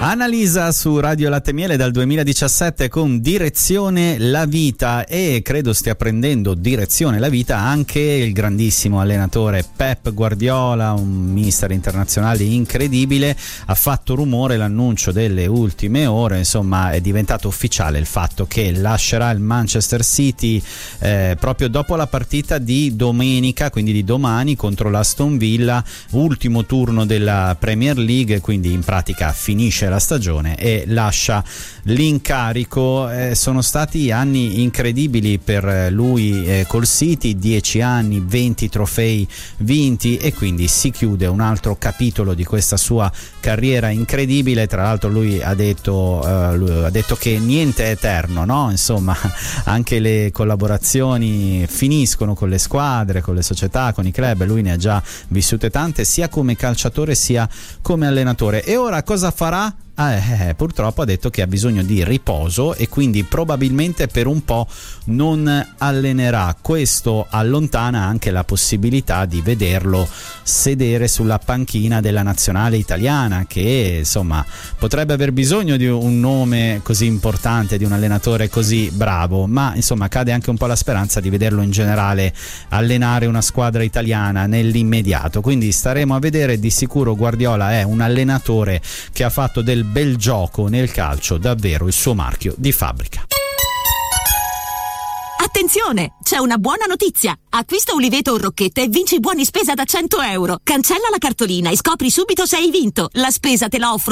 Annalisa su Radio Latte Miele dal 2017 con Direzione la Vita, e credo stia prendendo direzione la vita anche il grandissimo allenatore Pep Guardiola, un mister internazionale incredibile. Ha fatto rumore l'annuncio delle ultime ore, insomma è diventato ufficiale il fatto che lascerà il Manchester City proprio dopo la partita di domenica, quindi di domani, contro l'Aston Villa, ultimo turno della Premier League, quindi in pratica finisce la stagione e lascia l'incarico. Sono stati anni incredibili per lui col City, 10 anni, 20 trofei vinti, e quindi si chiude un altro capitolo di questa sua carriera incredibile. Tra l'altro lui ha detto che niente è eterno, no? Insomma, anche le collaborazioni finiscono con le squadre, con le società, con i club. Lui ne ha già vissute tante, sia come calciatore sia come allenatore. E ora cosa farà? Purtroppo ha detto che ha bisogno di riposo e quindi probabilmente per un po' non allenerà. Questo allontana anche la possibilità di vederlo sedere sulla panchina della nazionale italiana, che insomma potrebbe aver bisogno di un nome così importante, di un allenatore così bravo, ma insomma cade anche un po' la speranza di vederlo in generale allenare una squadra italiana nell'immediato. Quindi staremo a vedere. Di sicuro Guardiola è un allenatore che ha fatto del bel gioco nel calcio davvero il suo marchio di fabbrica. Attenzione! C'è una buona notizia! Acquista Uliveto o Rocchetta e vinci buoni spesa da 100 euro. Cancella la cartolina e scopri subito se hai vinto. La spesa te la offro